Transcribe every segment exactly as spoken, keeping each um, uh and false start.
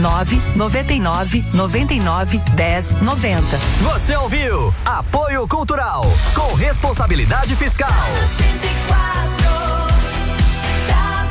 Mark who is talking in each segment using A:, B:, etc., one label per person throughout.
A: nove noventa e nove noventa e nove dez noventa.
B: Você ouviu? Apoio Cultural com responsabilidade fiscal.
C: cento e quatro da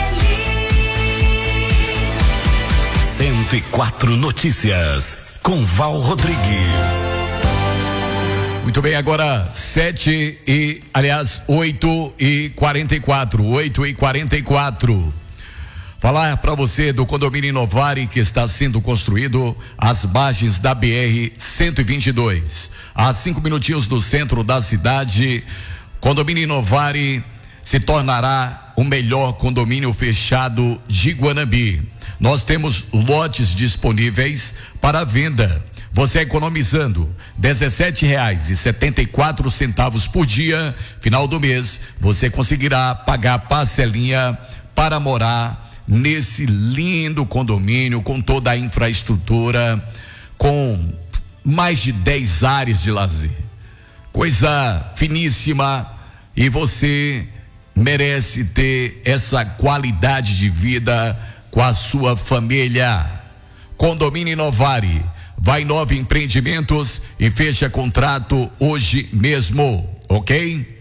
C: Feliz.
D: cento e quatro Notícias com Val Rodrigues.
E: Muito bem, agora sete e, aliás, oito e quarenta e quatro, oito e quarenta e quatro. Falar para você do condomínio Inovari que está sendo construído às margens da B R cento e vinte e dois, a cinco minutinhos do centro da cidade. Condomínio Inovari se tornará o melhor condomínio fechado de Guanambi. Nós temos lotes disponíveis para venda. Você economizando dezessete reais e setenta e quatro centavos por dia, final do mês, você conseguirá pagar parcelinha para morar nesse lindo condomínio com toda a infraestrutura, com mais de dez áreas de lazer. Coisa finíssima, e você merece ter essa qualidade de vida com a sua família. Condomínio Inovari. Vai Nove Empreendimentos e fecha contrato hoje mesmo, ok?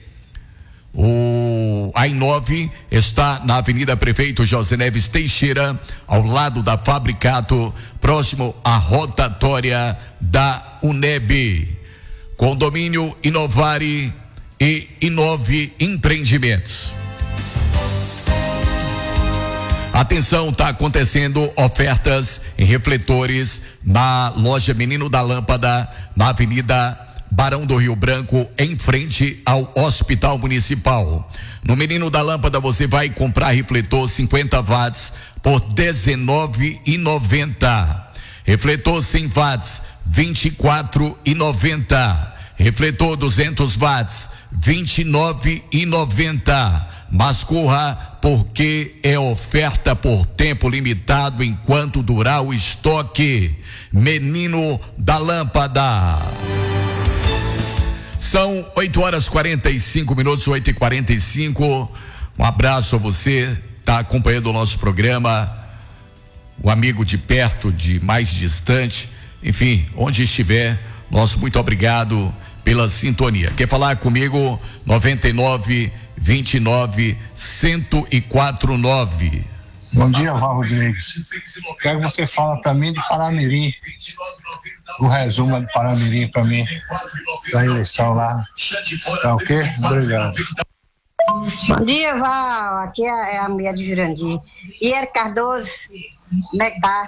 E: O A Inove está na Avenida Prefeito José Neves Teixeira, ao lado da Fabricato, próximo à rotatória da UNEB. Condomínio Inovari e Inove Empreendimentos. Atenção, está acontecendo ofertas em refletores na loja Menino da Lâmpada, na Avenida Barão do Rio Branco, em frente ao Hospital Municipal. No Menino da Lâmpada você vai comprar refletor cinquenta watts por dezenove reais e noventa centavos. Refletor cem watts, vinte e quatro reais e noventa centavos. Refletor duzentos watts, vinte e nove reais e noventa centavos. Mas corra, porque é oferta por tempo limitado enquanto durar o estoque. Menino da Lâmpada. São oito horas e quarenta e cinco minutos, oito e quarenta e cinco. Um abraço a você, tá acompanhando o nosso programa, o amigo de perto, de mais distante, enfim, onde estiver, nosso muito obrigado pela sintonia. Quer falar comigo? noventa e nove, vinte e nove, cento e quatro nove.
F: Bom dia, Val Rodrigues. Quero que você fala para mim de Paramirim, o resumo de Paramirim para mim, da eleição lá. Tá ok? Obrigado.
G: Bom dia, Val. Aqui é a mulher de Jurandir. E Eric Cardoso, como é que tá?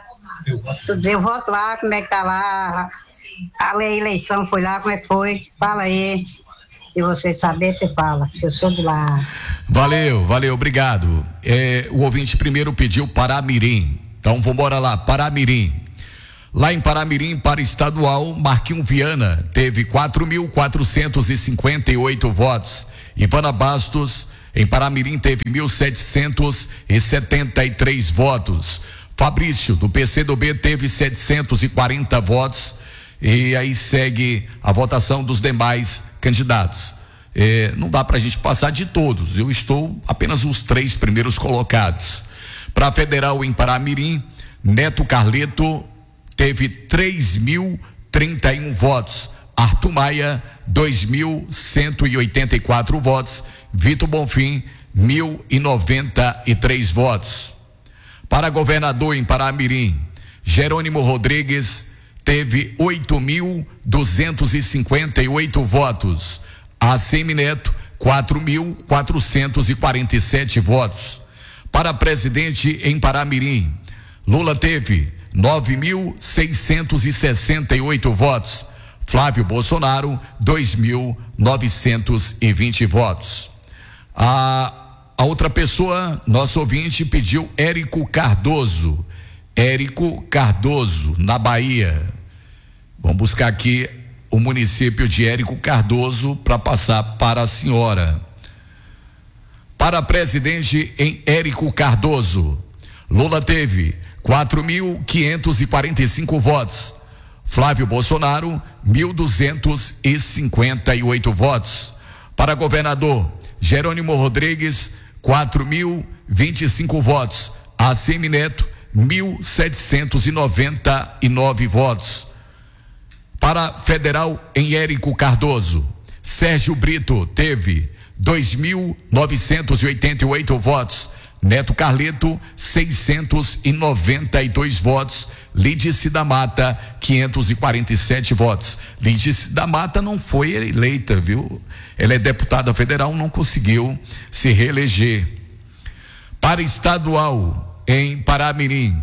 G: Eu volto lá, como é que tá lá? A eleição foi lá, como é que foi? Fala aí. Se você saber, você fala. Eu sou de lá.
E: Valeu, valeu, obrigado. É, o ouvinte primeiro pediu Paramirim. Então vamos embora lá, Paramirim. Lá em Paramirim, para estadual, Marquinhos Viana teve quatro mil quatrocentos e cinquenta e oito votos. Ivana Bastos, em Paramirim, teve mil setecentos e setenta e três votos. Fabrício, do P C do B, teve setecentos e quarenta votos. E aí segue a votação dos demais candidatos. É, não dá pra gente passar de todos, eu estou apenas os três primeiros colocados. Para federal em Paramirim, Neto Carleto teve três mil trinta e um votos. Arthur Maia, dois mil cento e oitenta e quatro votos. Vitor Bonfim, mil e noventa e três votos. Para governador em Paramirim, Jerônimo Rodrigues teve oito mil duzentos e cinquenta e oito votos. A Semineto, quatro mil quatrocentos e quarenta e sete votos. Para presidente em Paramirim, Lula teve nove mil seiscentos e sessenta e oito votos. Flávio Bolsonaro, dois mil novecentos e vinte votos. A, a outra pessoa, nosso ouvinte, pediu Érico Cardoso. Érico Cardoso, na Bahia. Vamos buscar aqui o município de Érico Cardoso para passar para a senhora. Para presidente em Érico Cardoso, Lula teve quatro mil quinhentos e quarenta e cinco votos. Flávio Bolsonaro, mil duzentos e cinquenta e oito votos. Para governador, Jerônimo Rodrigues, quatro mil vinte e cinco votos. A Semineto, mil setecentos e noventa e nove votos. Para federal, em Érico Cardoso, Sérgio Brito teve dois mil novecentos e oitenta e oito votos. Neto Carleto, seiscentos e noventa e dois votos. Lídice da Mata, quinhentos e quarenta e sete votos. Lídice da Mata não foi eleita, viu? Ela é deputada federal, não conseguiu se reeleger. Para estadual, em Paramirim,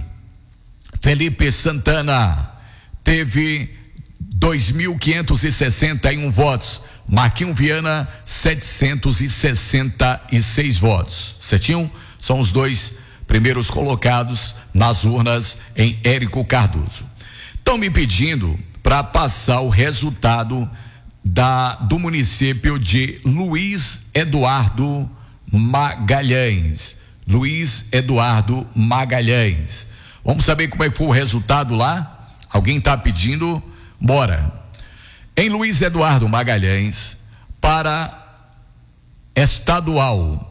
E: Felipe Santana teve dois mil quinhentos e sessenta e um votos. Marquinho Viana, setecentos e sessenta e seis votos. Certinho? São os dois primeiros colocados nas urnas em Érico Cardoso. Estão me pedindo para passar o resultado da, do município de Luiz Eduardo Magalhães. Luiz Eduardo Magalhães. Vamos saber como é que foi o resultado lá? Alguém está pedindo? Bora. Em Luiz Eduardo Magalhães, para estadual,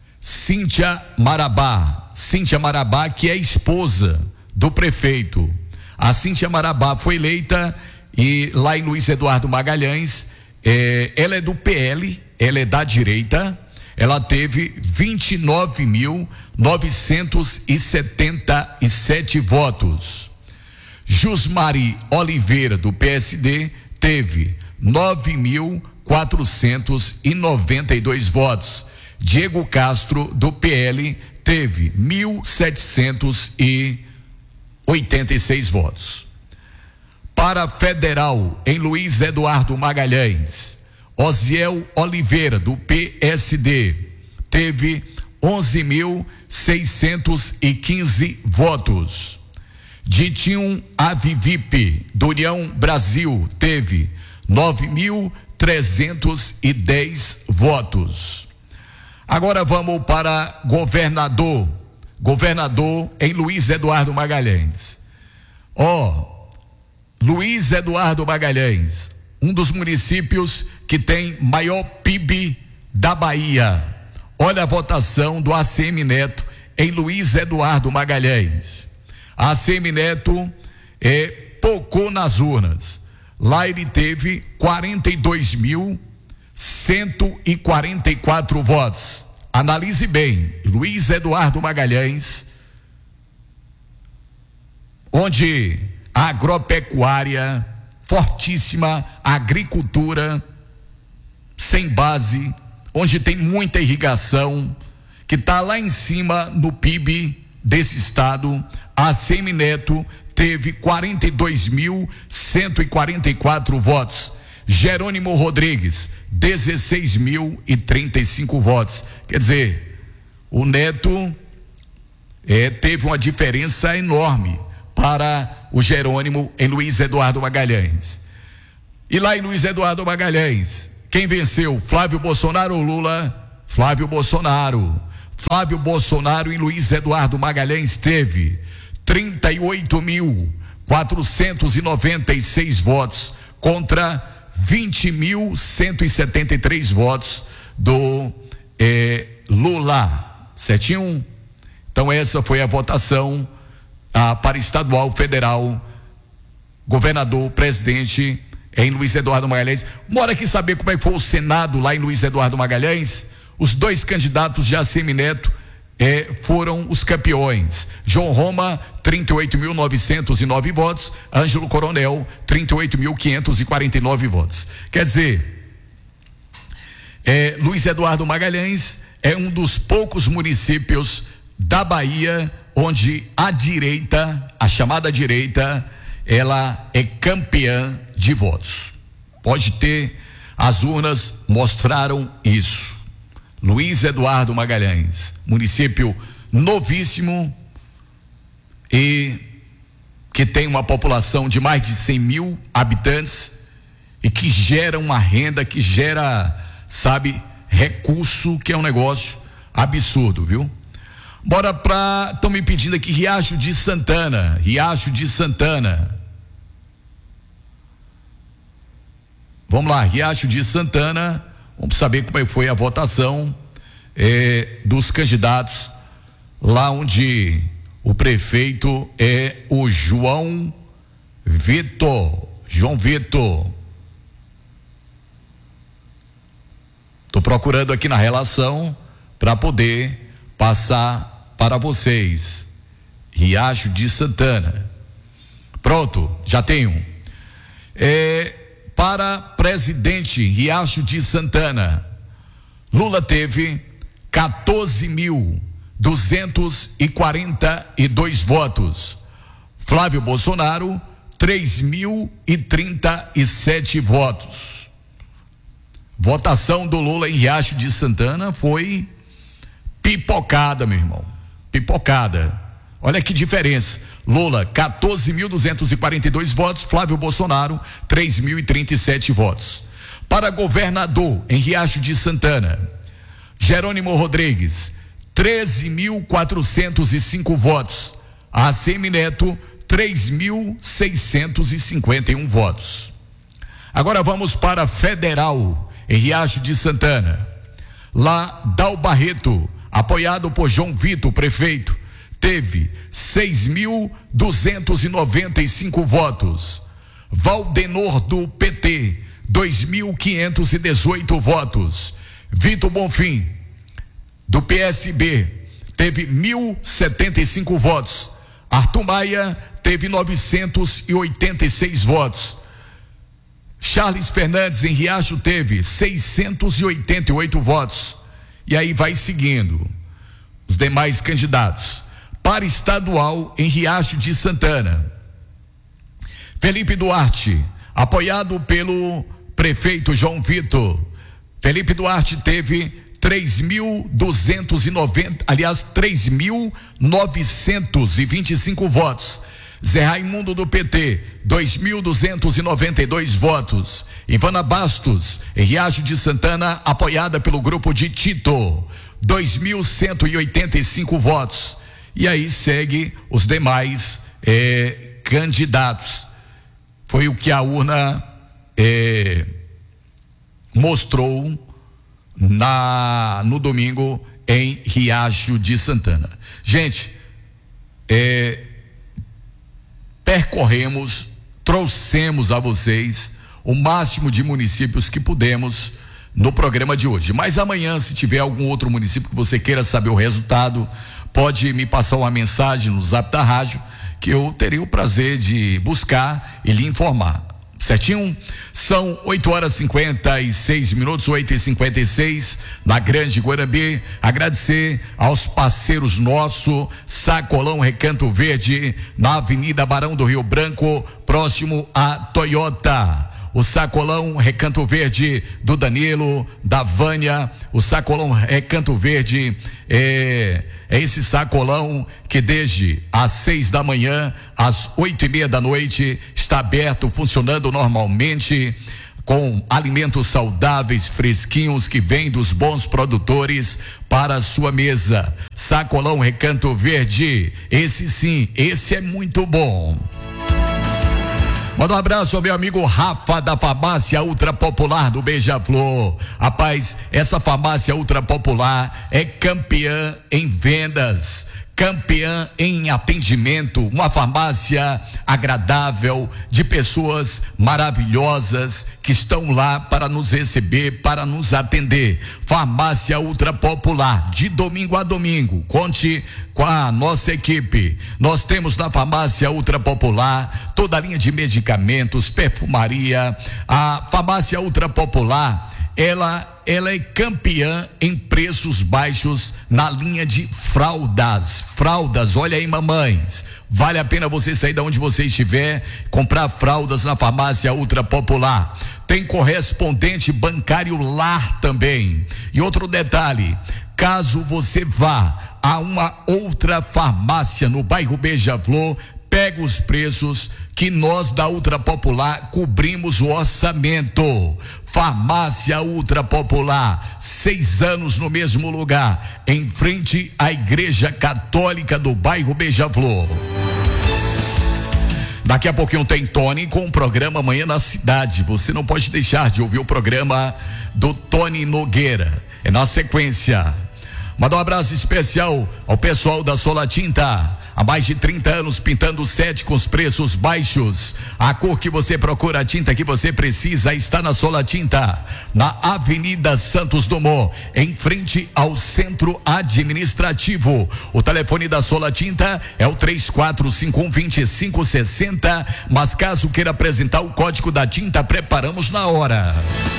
E: Cíntia Marabá, Cíntia Marabá, que é esposa do prefeito. A Cíntia Marabá foi eleita e lá em Luiz Eduardo Magalhães, eh, ela é do P L, ela é da direita, ela teve vinte e nove mil novecentos e setenta e sete votos. Jusmari Oliveira, do P S D, teve nove mil quatrocentos e noventa e dois votos. Diego Castro, do P L, teve mil setecentos e oitenta e seis votos. Para federal, em Luiz Eduardo Magalhães, Osiel Oliveira, do P S D, teve onze mil seiscentos e quinze votos. Ditinho Avivipe, do União Brasil, teve nove mil trezentos e dez votos. Agora vamos para governador. Governador em Luiz Eduardo Magalhães. Ó, oh, Luiz Eduardo Magalhães, um dos municípios que tem maior P I B da Bahia. Olha a votação do A C M Neto em Luiz Eduardo Magalhães. A A C M Neto é, pocou nas urnas. Lá ele teve quarenta e dois mil cento e quarenta e quatro votos. Analise bem, Luiz Eduardo Magalhães, onde a agropecuária fortíssima, agricultura sem base, onde tem muita irrigação, que está lá em cima no P I B desse estado. A A C M Neto teve quarenta e dois mil cento e quarenta e quatro votos. Jerônimo Rodrigues, dezesseis mil e trinta e cinco votos. Quer dizer, o Neto é, teve uma diferença enorme para o Jerônimo em Luiz Eduardo Magalhães. E lá em Luiz Eduardo Magalhães, quem venceu? Flávio Bolsonaro ou Lula? Flávio Bolsonaro. Flávio Bolsonaro em Luiz Eduardo Magalhães teve trinta e oito mil quatrocentos e noventa e seis votos contra vinte mil cento e setenta e três votos do eh, Lula. Certinho? Então essa foi a votação ah, para estadual, federal, governador, presidente em Luiz Eduardo Magalhães. Bora aqui saber como é que foi o Senado lá em Luiz Eduardo Magalhães. Os dois candidatos de A C M Neto eh, foram os campeões. João Roma, trinta e oito mil novecentos e nove votos. Ângelo Coronel, trinta e oito mil quinhentos e quarenta e nove votos. Quer dizer, eh, Luiz Eduardo Magalhães é um dos poucos municípios da Bahia onde a direita, a chamada direita, ela é campeã de votos. Pode ter, as urnas mostraram isso. Luiz Eduardo Magalhães, município novíssimo e que tem uma população de mais de cem mil habitantes e que gera uma renda, que gera, sabe, recurso, que é um negócio absurdo, viu? Bora pra, estão me pedindo aqui, Riacho de Santana, Riacho de Santana. Vamos lá, Riacho de Santana. Vamos saber como foi a votação eh, dos candidatos lá onde O prefeito é o João Vitor. João Vitor. Estou procurando aqui na relação para poder passar para vocês. Riacho de Santana. Pronto, já tenho. É, para presidente Riacho de Santana, Lula teve quatorze mil duzentos e quarenta e dois votos. Flávio Bolsonaro, três mil e trinta e sete votos. Votação do Lula em Riacho de Santana foi pipocada, meu irmão. Pipocada. Olha que diferença. Lula, quatorze mil duzentos e quarenta e dois votos. Flávio Bolsonaro, três mil e trinta e sete votos. Para governador em Riacho de Santana, Jerônimo Rodrigues, treze mil quatrocentos e cinco votos. A C M Neto, três mil seiscentos e cinquenta e um votos. Agora vamos para federal em Riacho de Santana. Lá, Dal Barreto, apoiado por João Vitor, prefeito, teve seis mil duzentos e noventa e cinco votos. Valdenor do P T, dois mil quinhentos e dezoito votos. Vitor Bonfim, do P S B, teve mil setenta e cinco votos. Arthur Maia teve novecentos e oitenta e seis votos. Charles Fernandes em Riacho teve seiscentos e oitenta e oito votos. E aí vai seguindo os demais candidatos. Para estadual em Riacho de Santana, Felipe Duarte, apoiado pelo prefeito João Vitor. Felipe Duarte teve três mil duzentos e noventa, aliás, três mil novecentos e vinte e cinco votos. Zé Raimundo do P T, dois mil duzentos e noventa e dois votos. Ivana Bastos, em Riacho de Santana, apoiada pelo grupo de Tito, dois mil cento e oitenta e cinco votos. E aí segue os demais eh, candidatos. Foi o que a urna eh, mostrou na, no domingo em Riacho de Santana. Gente, eh, percorremos, trouxemos a vocês o máximo de municípios que pudemos no programa de hoje. Mas amanhã, se tiver algum outro município que você queira saber o resultado, pode me passar uma mensagem no zap da rádio, que eu terei o prazer de buscar e lhe informar. Certinho? São oito horas e cinquenta e seis minutos, oito e cinquenta e seis, na Grande Guarabí. Agradecer aos parceiros nossos, Sacolão Recanto Verde, na Avenida Barão do Rio Branco, próximo à Toyota. O Sacolão Recanto Verde do Danilo, da Vânia. O Sacolão Recanto Verde é, é esse sacolão que desde às seis da manhã às oito e meia da noite está aberto, funcionando normalmente, com alimentos saudáveis, fresquinhos, que vêm dos bons produtores para a sua mesa. Sacolão Recanto Verde, esse sim, esse é muito bom. Manda um abraço ao meu amigo Rafa, da farmácia Ultra Popular do Beija-Flor. Rapaz, essa farmácia Ultra Popular é campeã em vendas, campeã em atendimento, uma farmácia agradável, de pessoas maravilhosas que estão lá para nos receber, para nos atender. Farmácia Ultra Popular, de domingo a domingo. Conte com a nossa equipe. Nós temos na Farmácia Ultra Popular toda a linha de medicamentos, perfumaria. A Farmácia Ultra Popular, ela ela é campeã em preços baixos na linha de fraldas. Fraldas, olha aí, mamães, vale a pena você sair de onde você estiver, comprar fraldas na Farmácia Ultra Popular. Tem correspondente bancário Lar também. E outro detalhe, caso você vá a uma outra farmácia no bairro Beija-Flor, pega os preços que nós da Ultra Popular cobrimos o orçamento. Farmácia Ultra Popular, seis anos no mesmo lugar, em frente à Igreja Católica do bairro Beija-Flor. Daqui a pouquinho tem Tony com o programa Amanhã na Cidade. Você não pode deixar de ouvir o programa do Tony Nogueira. É na sequência. Manda um abraço especial ao pessoal da Sola Tinta, Há mais de trinta anos pintando sete com os preços baixos. A cor que você procura, a tinta que você precisa está na Sola Tinta, na Avenida Santos Dumont, em frente ao Centro Administrativo. O telefone da Sola Tinta é o três quatro cinco um, dois cinco seis zero, mas caso queira apresentar o código da tinta, preparamos na hora.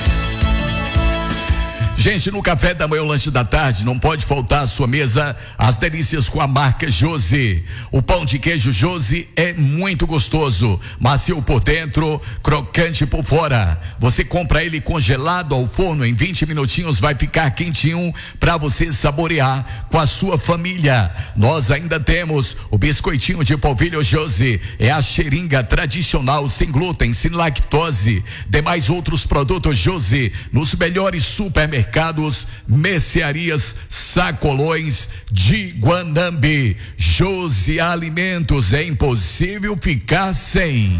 E: Gente, no café da manhã, o lanche da tarde, não pode faltar à sua mesa as delícias com a marca Josi. O pão de queijo Josi é muito gostoso, macio por dentro, crocante por fora. Você compra ele congelado ao forno, em vinte minutinhos vai ficar quentinho para você saborear com a sua família. Nós ainda temos o biscoitinho de polvilho Josi, é a xeringa tradicional, sem glúten, sem lactose. Demais outros produtos Josi nos melhores supermercados, mercearias, sacolões de Guanambi. Josi Alimentos, é impossível ficar sem.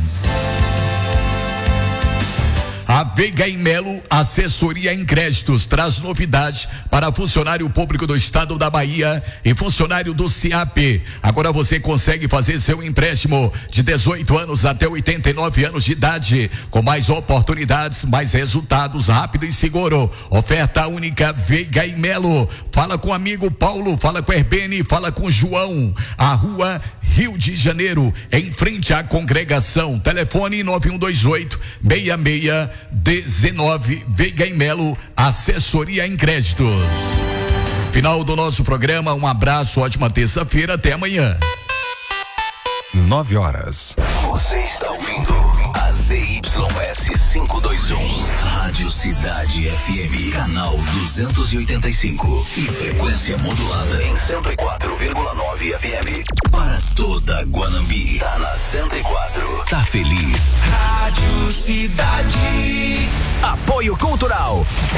E: A Veiga e Melo Assessoria em Créditos traz novidades para funcionário público do estado da Bahia e funcionário do C I A P. Agora você consegue fazer seu empréstimo de dezoito anos até oitenta e nove anos de idade, com mais oportunidades, mais resultados, rápido e seguro. Oferta única Veiga e Melo. Fala com o amigo Paulo, fala com a Herbene, fala com o João. A rua Rio de Janeiro, em frente à congregação. Telefone nove um dois oito, seis seis um nove. Veiga e Melo Assessoria em Créditos. Final do nosso programa, um abraço, ótima terça-feira, até amanhã.
H: Nove horas.
D: Você está ouvindo a Z Y S quinhentos e vinte e um, Rádio Cidade F M, canal duzentos e oitenta e cinco e frequência modulada em cento e quatro vírgula nove F M. Para toda Guanambi, tá na cento e quatro. Tá feliz?
B: Rádio Cidade. Apoio Cultural.